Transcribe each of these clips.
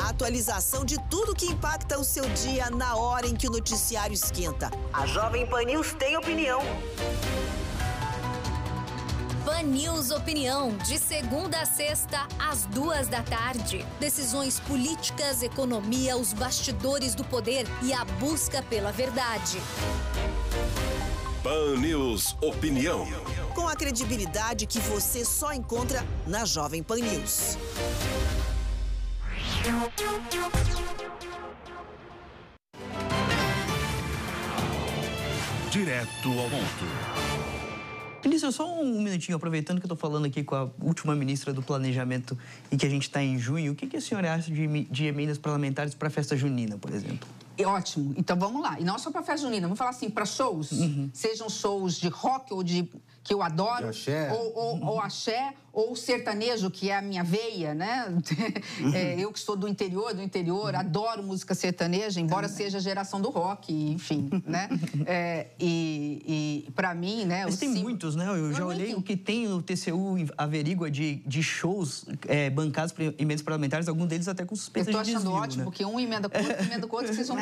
A atualização de tudo que impacta o seu dia na hora em que o noticiário esquenta. A Jovem Pan News tem opinião. Pan News Opinião, de segunda a sexta, às 14h. Decisões políticas, economia, os bastidores do poder e a busca pela verdade. Pan News Opinião. Com a credibilidade que você só encontra na Jovem Pan News. Direto ao ponto. Felício, só um minutinho, aproveitando que eu estou falando aqui com a última ministra do Planejamento e que a gente está em junho, o que a senhora acha de emendas parlamentares para a festa junina, por exemplo? Ótimo. Então, vamos lá. E não só para festa junina, vamos falar assim, para shows, sejam shows de rock ou de que eu adoro, axé. Ou axé, ou sertanejo, que é a minha veia, né? Eu que sou do interior, adoro música sertaneja, embora seja a geração do rock, enfim, né? E para mim, né? Mas tem muitos, né? Eu já olhei o que tem no TCU averigua de shows bancados por emendas parlamentares, alguns deles até com suspeitas de desvio. Eu tô achando ótimo, porque um emenda com o outro, vocês vão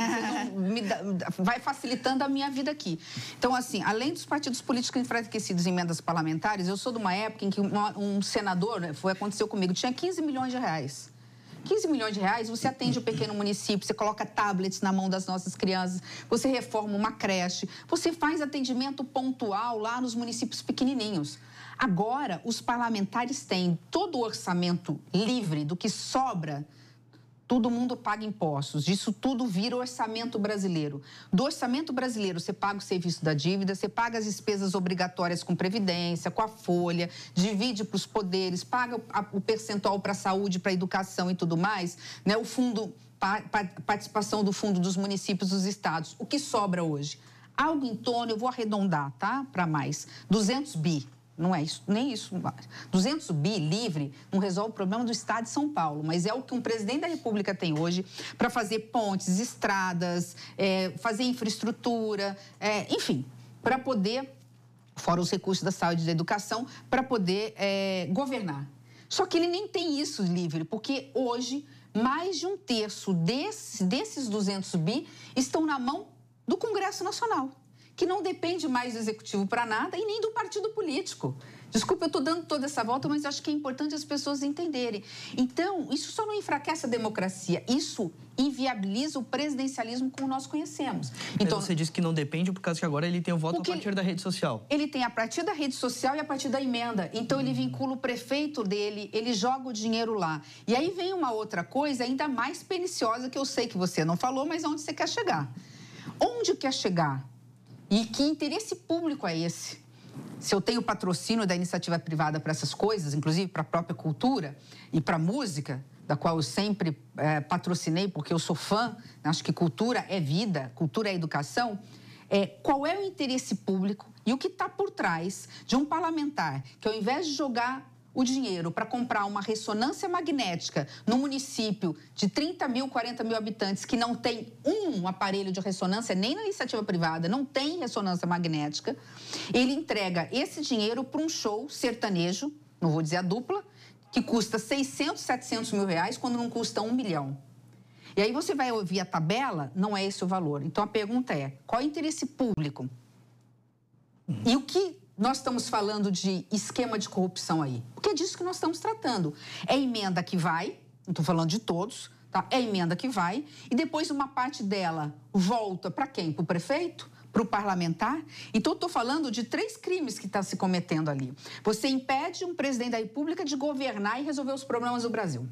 vai facilitando a minha vida aqui. Então, assim, além dos partidos políticos enfraquecidos em emendas parlamentares, eu sou de uma época em que um senador, aconteceu comigo, tinha 15 milhões de reais. 15 milhões de reais, você atende o pequeno município, você coloca tablets na mão das nossas crianças, você reforma uma creche, você faz atendimento pontual lá nos municípios pequenininhos. Agora, os parlamentares têm todo o orçamento livre do que sobra. Todo mundo paga impostos, disso tudo vira o orçamento brasileiro. Do orçamento brasileiro, você paga o serviço da dívida, você paga as despesas obrigatórias com previdência, com a folha, divide para os poderes, paga o percentual para a saúde, para a educação e tudo mais, né? O fundo, participação do fundo dos municípios, dos estados. O que sobra hoje? Algo em torno, eu vou arredondar, tá? Para mais, 200 bi. Não é isso, nem isso. 200 bi livre não resolve o problema do estado de São Paulo, mas é o que um presidente da República tem hoje para fazer pontes, estradas, fazer infraestrutura, enfim, para poder, fora os recursos da saúde e da educação, para poder governar. Só que ele nem tem isso livre, porque hoje mais de um terço desses 200 bi estão na mão do Congresso Nacional, que não depende mais do executivo para nada e nem do partido político. Desculpa, eu estou dando toda essa volta, mas acho que é importante as pessoas entenderem. Então, isso só não enfraquece a democracia, isso inviabiliza o presidencialismo como nós conhecemos. Então, você disse que não depende por causa que agora ele tem o voto a partir da rede social. Ele tem a partir da rede social e a partir da emenda. Então, ele vincula o prefeito dele, ele joga o dinheiro lá. E aí vem uma outra coisa ainda mais perniciosa que eu sei que você não falou, mas onde você quer chegar. Onde quer chegar? E que interesse público é esse? Se eu tenho patrocínio da iniciativa privada para essas coisas, inclusive para a própria cultura e para a música, da qual eu sempre patrocinei, porque eu sou fã, acho que cultura é vida, cultura é educação, qual é o interesse público e o que está por trás de um parlamentar que, ao invés de jogar o dinheiro para comprar uma ressonância magnética no município de 30 mil, 40 mil habitantes que não tem um aparelho de ressonância, nem na iniciativa privada, não tem ressonância magnética, ele entrega esse dinheiro para um show sertanejo, não vou dizer a dupla, que custa 600, 700 mil reais, quando não custa 1 milhão. E aí você vai ouvir a tabela, não é esse o valor. Então a pergunta é, qual é o interesse público? E o que nós estamos falando de esquema de corrupção aí? Porque é disso que nós estamos tratando. É emenda que vai, não estou falando de todos, tá? É emenda que vai, e depois uma parte dela volta para quem? Para o prefeito? Para o parlamentar? Então, estou falando de 3 crimes que está se cometendo ali. Você impede um presidente da República de governar e resolver os problemas do Brasil.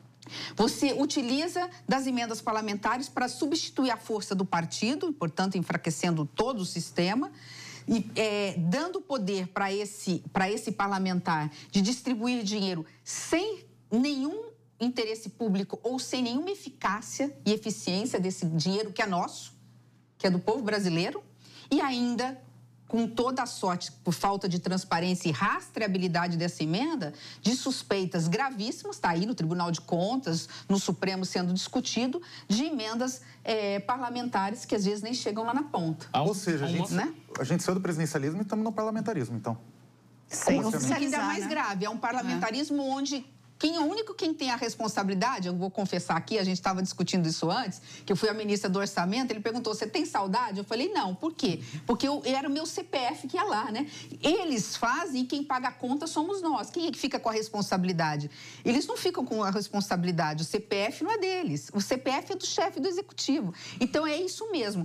Você utiliza das emendas parlamentares para substituir a força do partido, portanto, enfraquecendo todo o sistema, e dando poder para esse parlamentar de distribuir dinheiro sem nenhum interesse público ou sem nenhuma eficácia e eficiência desse dinheiro que é nosso, que é do povo brasileiro, e ainda com toda a sorte, por falta de transparência e rastreabilidade dessa emenda, de suspeitas gravíssimas, está aí no Tribunal de Contas, no Supremo sendo discutido, de emendas parlamentares que às vezes nem chegam lá na ponta. Ou seja, a gente saiu do presidencialismo e estamos no parlamentarismo, então. Sim, ainda mais grave, é um parlamentarismo onde Quem tem a responsabilidade, eu vou confessar aqui, a gente estava discutindo isso antes, que eu fui a ministra do Orçamento, ele perguntou, você tem saudade? Eu falei, não, por quê? Porque era o meu CPF que ia lá, né? Eles fazem e quem paga a conta somos nós. Quem é que fica com a responsabilidade? Eles não ficam com a responsabilidade, o CPF não é deles, o CPF é do chefe do executivo. Então, é isso mesmo,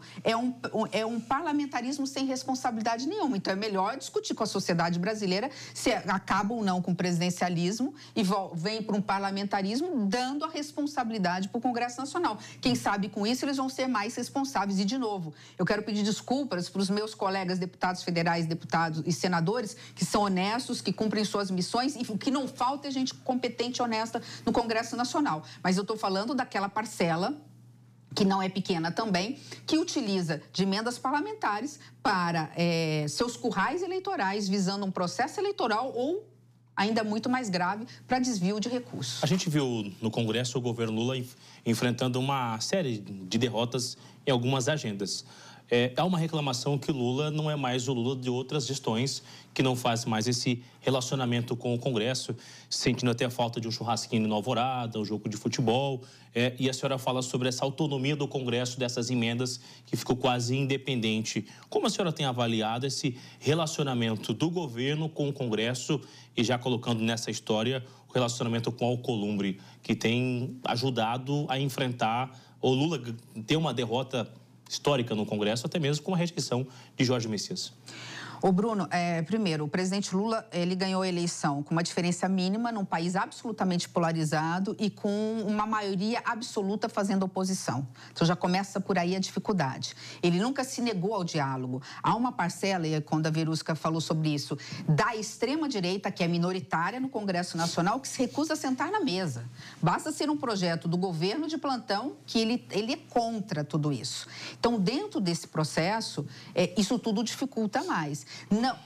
é um parlamentarismo sem responsabilidade nenhuma. Então, é melhor discutir com a sociedade brasileira se acaba ou não com o presidencialismo e vem para um parlamentarismo dando a responsabilidade para o Congresso Nacional. Quem sabe com isso eles vão ser mais responsáveis. E, de novo, eu quero pedir desculpas para os meus colegas deputados federais, deputados e senadores que são honestos, que cumprem suas missões e o que não falta é gente competente e honesta no Congresso Nacional. Mas eu estou falando daquela parcela que não é pequena também, que utiliza de emendas parlamentares para seus currais eleitorais, visando um processo eleitoral ou, ainda muito mais grave, para desvio de recursos. A gente viu no Congresso o governo Lula enfrentando uma série de derrotas em algumas agendas. Há uma reclamação que Lula não é mais o Lula de outras gestões, que não faz mais esse relacionamento com o Congresso, sentindo até a falta de um churrasquinho na Alvorada, um jogo de futebol. E a senhora fala sobre essa autonomia do Congresso, dessas emendas, que ficou quase independente. Como a senhora tem avaliado esse relacionamento do governo com o Congresso e já colocando nessa história o relacionamento com o Alcolumbre, que tem ajudado a enfrentar o Lula ter uma derrota histórica no Congresso, até mesmo com a rejeição de Jorge Messias? Ô Bruno, primeiro, o presidente Lula, ele ganhou a eleição com uma diferença mínima num país absolutamente polarizado e com uma maioria absoluta fazendo oposição. Então já começa por aí a dificuldade. Ele nunca se negou ao diálogo. Há uma parcela, e quando a Verusca falou sobre isso, da extrema-direita, que é minoritária no Congresso Nacional, que se recusa a sentar na mesa. Basta ser um projeto do governo de plantão que ele é contra tudo isso. Então, dentro desse processo, isso tudo dificulta mais. Não,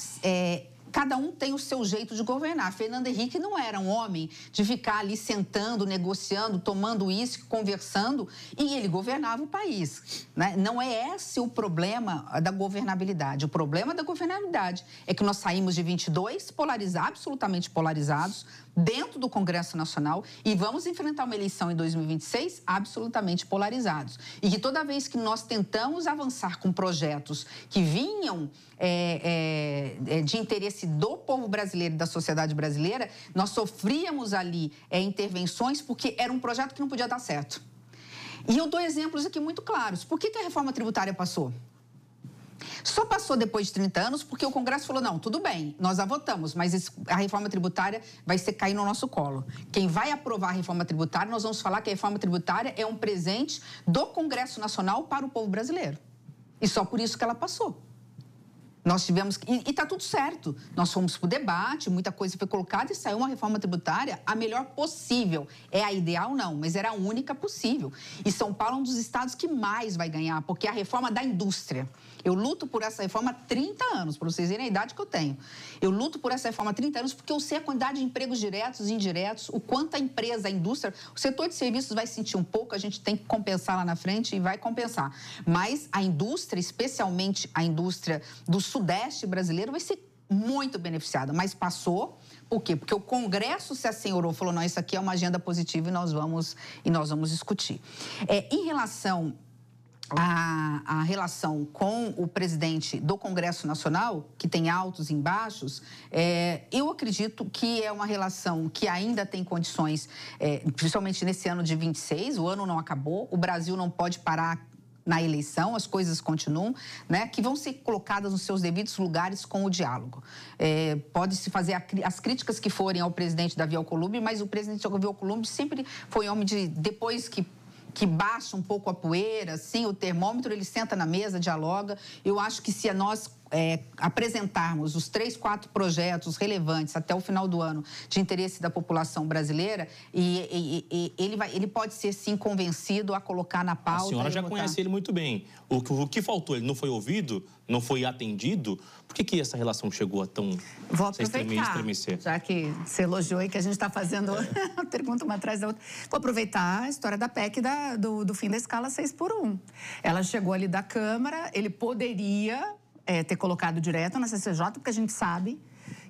cada um tem o seu jeito de governar. Fernando Henrique não era um homem de ficar ali sentando, negociando, tomando uísque, conversando, e ele governava o país, né? Não é esse o problema da governabilidade. O problema da governabilidade é que nós saímos de 22 absolutamente polarizados dentro do Congresso Nacional e vamos enfrentar uma eleição em 2026 absolutamente polarizados. E que toda vez que nós tentamos avançar com projetos que vinham de interesse do povo brasileiro e da sociedade brasileira, nós sofríamos ali intervenções porque era um projeto que não podia dar certo. E eu dou exemplos aqui muito claros. Por que a reforma tributária passou? Só passou depois de 30 anos porque o Congresso falou, não, tudo bem, nós a votamos, mas a reforma tributária vai cair no nosso colo. Quem vai aprovar a reforma tributária, nós vamos falar que a reforma tributária é um presente do Congresso Nacional para o povo brasileiro. E só por isso que ela passou. Nós tivemos... E está tudo certo. Nós fomos para o debate, muita coisa foi colocada e saiu uma reforma tributária a melhor possível. É a ideal, não, mas era a única possível. E São Paulo é um dos estados que mais vai ganhar, porque é a reforma da indústria. Eu luto por essa reforma há 30 anos, para vocês verem a idade que eu tenho. Eu luto por essa reforma há 30 anos porque eu sei a quantidade de empregos diretos e indiretos, o quanto a empresa, a indústria, o setor de serviços vai sentir um pouco, a gente tem que compensar lá na frente e vai compensar. Mas a indústria, especialmente a indústria do Sudeste brasileiro, vai ser muito beneficiada. Mas passou, por quê? Porque o Congresso se assenhorou, falou, não, isso aqui é uma agenda positiva e nós vamos discutir. Em relação a relação com o presidente do Congresso Nacional, que tem altos e baixos, eu acredito que é uma relação que ainda tem condições, principalmente nesse ano de 26, o ano não acabou, o Brasil não pode parar na eleição, as coisas continuam, né, que vão ser colocadas nos seus devidos lugares com o diálogo. Pode-se fazer as críticas que forem ao presidente Davi Alcolumbre, mas o presidente Davi Alcolumbre sempre foi homem de, depois que baixa um pouco a poeira, assim, o termômetro, ele senta na mesa, dialoga. Eu acho que se nós apresentarmos os 3, 4 projetos relevantes até o final do ano de interesse da população brasileira, ele pode ser, sim, convencido a colocar na pauta. A senhora já conhece ele muito bem. O que faltou? Ele não foi ouvido? Não foi atendido? Por que essa relação chegou a tão... Vou aproveitar, já que você elogiou e que a gente está fazendo uma pergunta uma atrás da outra. Vou aproveitar a história da PEC do fim da escala 6x1. Ela chegou ali da Câmara, ele poderia ter colocado direto na CCJ, porque a gente sabe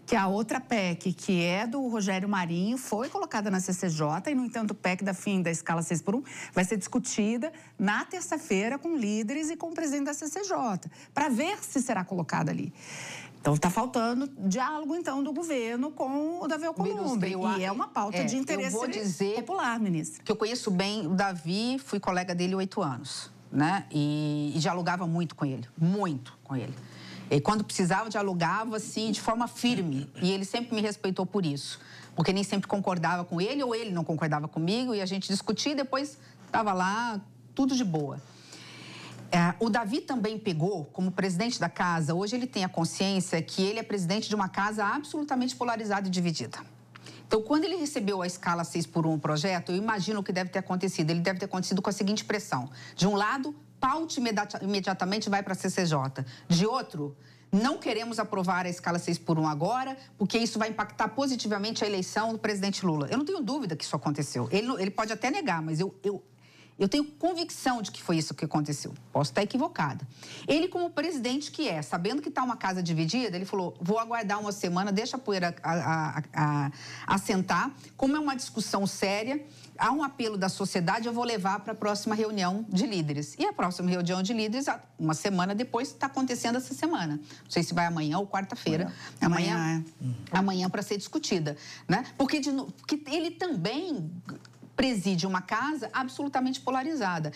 que a outra PEC, que é do Rogério Marinho, foi colocada na CCJ e, no entanto, o PEC da fim da escala 6x1 vai ser discutida na terça-feira com líderes e com o presidente da CCJ, para ver se será colocada ali. Então, está faltando diálogo, então, do governo com o Davi Alcolumbre. E é uma pauta de interesse popular, ministra. Que eu conheço bem o Davi, fui colega dele há 8 anos, né? E dialogava muito com ele, muito com ele. E quando precisava, dialogava, assim, de forma firme. E ele sempre me respeitou por isso. Porque nem sempre concordava com ele, ou ele não concordava comigo, e a gente discutia e depois estava lá, tudo de boa. O Davi também pegou, como presidente da casa, hoje ele tem a consciência que ele é presidente de uma casa absolutamente polarizada e dividida. Então, quando ele recebeu a escala 6x1, o projeto, eu imagino o que deve ter acontecido. Ele deve ter acontecido com a seguinte pressão. De um lado, paute imediatamente vai para a CCJ. De outro, não queremos aprovar a escala 6x1 agora, porque isso vai impactar positivamente a eleição do presidente Lula. Eu não tenho dúvida que isso aconteceu. Ele pode até negar, mas eu tenho convicção de que foi isso que aconteceu. Posso estar equivocada. Ele, como presidente que é, sabendo que está uma casa dividida, ele falou, vou aguardar uma semana, deixa a poeira assentar. Como é uma discussão séria, há um apelo da sociedade, eu vou levar para a próxima reunião de líderes. E a próxima reunião de líderes, uma semana depois, está acontecendo essa semana. Não sei se vai amanhã ou quarta-feira. Amanhã para ser discutida, né? Porque ele também preside uma casa absolutamente polarizada.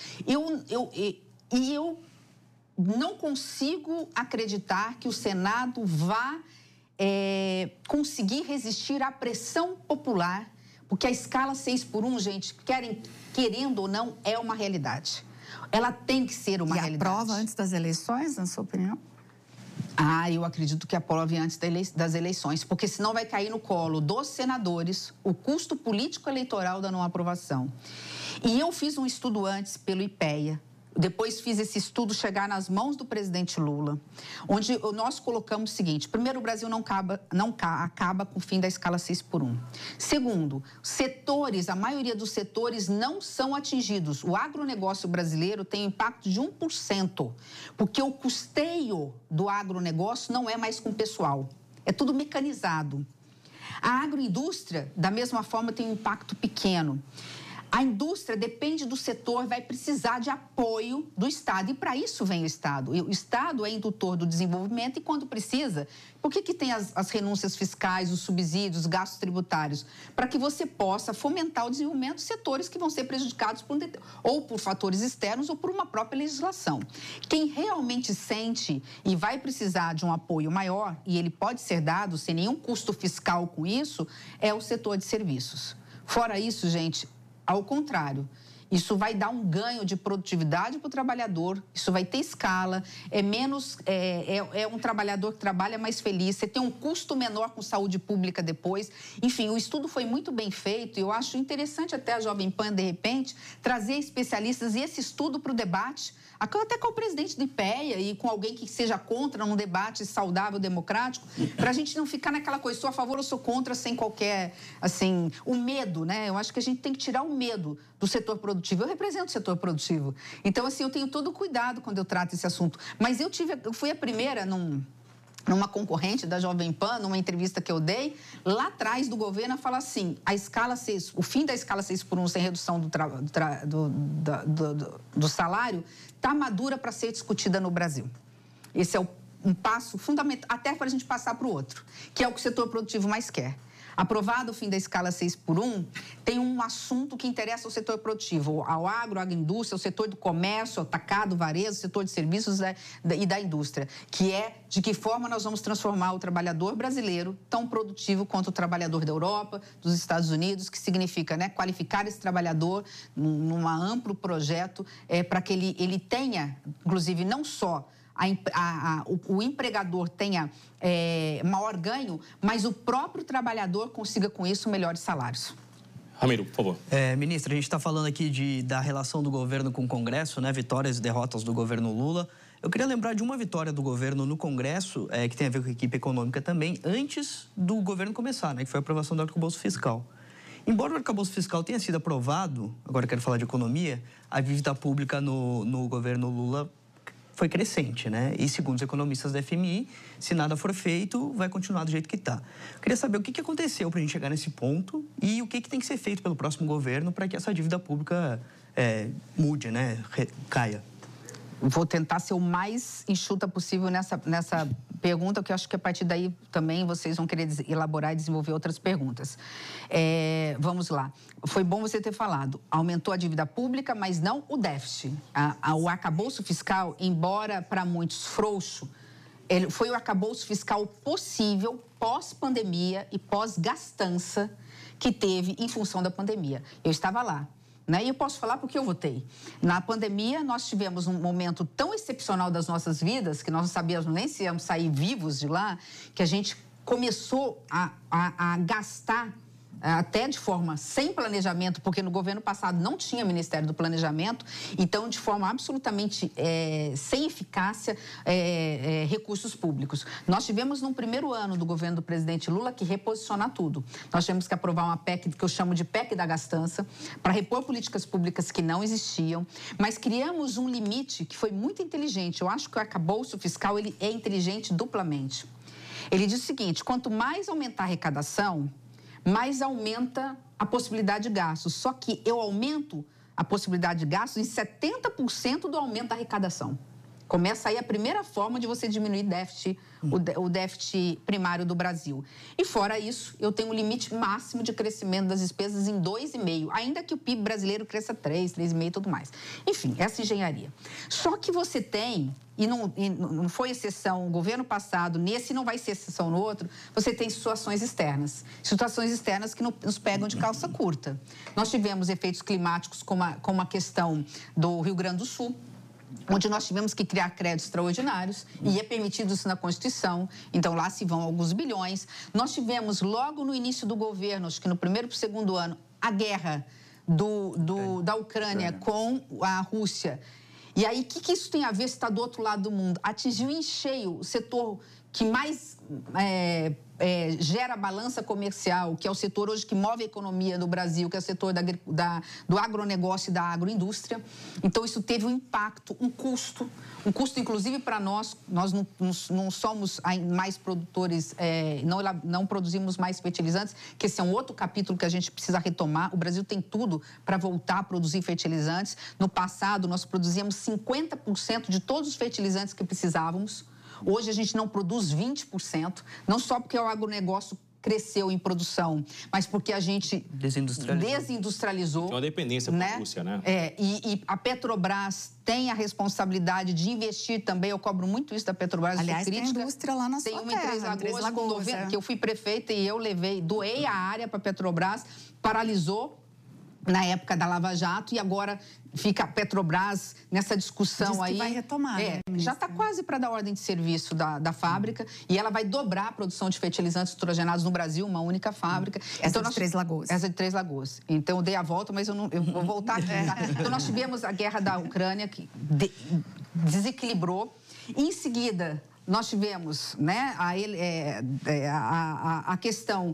Eu não consigo acreditar que o Senado vá conseguir resistir à pressão popular, porque a escala 6x1, gente, querendo ou não, é uma realidade. Ela tem que ser uma realidade. E aprova antes das eleições, na sua opinião? Eu acredito que aprove antes das eleições, porque senão vai cair no colo dos senadores o custo político-eleitoral da não aprovação. E eu fiz um estudo antes pelo IPEA, depois fiz esse estudo chegar nas mãos do presidente Lula, onde nós colocamos o seguinte: primeiro, o Brasil não acaba com o fim da escala 6x1. Segundo, a maioria dos setores não são atingidos. O agronegócio brasileiro tem um impacto de 1%, porque o custeio do agronegócio não é mais com pessoal, é tudo mecanizado. A agroindústria, da mesma forma, tem um impacto pequeno. A indústria depende do setor, vai precisar de apoio do Estado. E para isso vem o Estado. O Estado é indutor do desenvolvimento e, quando precisa, por que tem as renúncias fiscais, os subsídios, os gastos tributários? Para que você possa fomentar o desenvolvimento de setores que vão ser prejudicados ou por fatores externos ou por uma própria legislação. Quem realmente sente e vai precisar de um apoio maior, e ele pode ser dado sem nenhum custo fiscal com isso, é o setor de serviços. Fora isso, gente, ao contrário, isso vai dar um ganho de produtividade para o trabalhador, isso vai ter escala, é um trabalhador que trabalha mais feliz, você tem um custo menor com saúde pública depois. Enfim, o estudo foi muito bem feito e eu acho interessante até a Jovem Pan, de repente, trazer especialistas e esse estudo para o debate, até com o presidente do IPEA e com alguém que seja contra num debate saudável, democrático, para a gente não ficar naquela coisa, sou a favor ou sou contra, sem qualquer, assim, o medo, né? Eu acho que a gente tem que tirar o medo do setor produtivo. Eu represento o setor produtivo. Então, assim, eu tenho todo cuidado quando eu trato esse assunto. Mas eu fui a primeira numa concorrente da Jovem Pan, numa entrevista que eu dei, lá atrás do governo, a falar assim, o fim da escala 6x1 sem redução do salário está madura para ser discutida no Brasil. Esse é um passo fundamental, até para a gente passar para o outro, que é o que o setor produtivo mais quer. Aprovado o fim da escala 6x1, tem um assunto que interessa ao setor produtivo, ao agroindústria, ao setor do comércio, ao atacado, varejo, setor de serviços e da indústria, que é de que forma nós vamos transformar o trabalhador brasileiro tão produtivo quanto o trabalhador da Europa, dos Estados Unidos, que significa, né, qualificar esse trabalhador num amplo projeto para que ele tenha, inclusive, não só o empregador tenha maior ganho, mas o próprio trabalhador consiga com isso melhores salários. Ramiro, por favor. Ministra, a gente está falando aqui da relação do governo com o Congresso, né? Vitórias e derrotas do governo Lula. Eu queria lembrar de uma vitória do governo no Congresso, que tem a ver com a equipe econômica também, antes do governo começar, né? Que foi a aprovação do arcabouço fiscal. Embora o arcabouço fiscal tenha sido aprovado, agora eu quero falar de economia, a dívida pública no governo Lula foi crescente, né? E segundo os economistas da FMI, se nada for feito, vai continuar do jeito que está. Queria saber o que aconteceu para a gente chegar nesse ponto e o que tem que ser feito pelo próximo governo para que essa dívida pública mude, né? Caia. Vou tentar ser o mais enxuta possível nessa pergunta, que eu acho que a partir daí também vocês vão querer elaborar e desenvolver outras perguntas. Vamos lá. Foi bom você ter falado. Aumentou a dívida pública, mas não o déficit. O arcabouço fiscal, embora para muitos frouxo, ele foi o arcabouço fiscal possível pós-pandemia e pós-gastança que teve em função da pandemia. Eu estava lá. E eu posso falar porque eu votei. Na pandemia, nós tivemos um momento tão excepcional das nossas vidas, que nós não sabíamos nem se íamos sair vivos de lá, que a gente começou a gastar até de forma sem planejamento, porque no governo passado não tinha Ministério do Planejamento, então de forma absolutamente sem eficácia recursos públicos. Nós tivemos no primeiro ano do governo do presidente Lula que reposicionar tudo. Nós tivemos que aprovar uma PEC, que eu chamo de PEC da gastança, para repor políticas públicas que não existiam, mas criamos um limite que foi muito inteligente. Eu acho que o arcabouço fiscal ele é inteligente duplamente. Ele diz o seguinte: quanto mais aumentar a arrecadação, mais aumenta a possibilidade de gastos. Só que eu aumento a possibilidade de gastos em 70% do aumento da arrecadação. Começa aí a primeira forma de você diminuir o déficit primário do Brasil. E fora isso, eu tenho um limite máximo de crescimento das despesas em 2,5%, ainda que o PIB brasileiro cresça 3,5% e tudo mais. Enfim, essa engenharia. Só que você tem, e não foi exceção o governo passado, nesse não vai ser exceção no outro, você tem situações externas. Situações externas que nos pegam de calça curta. Nós tivemos efeitos climáticos como a questão do Rio Grande do Sul, onde nós tivemos que criar créditos extraordinários, e é permitido isso na Constituição, então lá se vão alguns bilhões. Nós tivemos, logo no início do governo, acho que no primeiro para o segundo ano, a guerra da Ucrânia com a Rússia. E aí, o que isso tem a ver se está do outro lado do mundo? Atingiu em cheio o setor que mais gera balança comercial, que é o setor hoje que move a economia do Brasil, que é o setor do agronegócio e da agroindústria. Então, isso teve um impacto, um custo inclusive para nós não somos mais produtores, não produzimos mais fertilizantes, que esse é um outro capítulo que a gente precisa retomar. O Brasil tem tudo para voltar a produzir fertilizantes. No passado, nós produzíamos 50% de todos os fertilizantes que precisávamos. Hoje a gente não produz 20%, não só porque o agronegócio cresceu em produção, mas porque a gente desindustrializou. Tem uma dependência com a Rússia, né? E a Petrobras tem a responsabilidade de investir também. Eu cobro muito isso da Petrobras. Aliás, tem indústria lá na sua terra. Tem uma em Três Lagoas, que eu fui prefeita e eu doei a área para a Petrobras, paralisou na época da Lava Jato, e agora fica a Petrobras nessa discussão. Diz que aí. Vai retomar, né, já está quase para dar ordem de serviço da fábrica, e ela vai dobrar a produção de fertilizantes nitrogenados no Brasil, uma única fábrica. Essa de Três Lagoas. Essa de Três Lagoas. Então, eu dei a volta, mas eu vou voltar aqui. Então, nós tivemos a guerra da Ucrânia, que desequilibrou. Em seguida, nós tivemos, né, a questão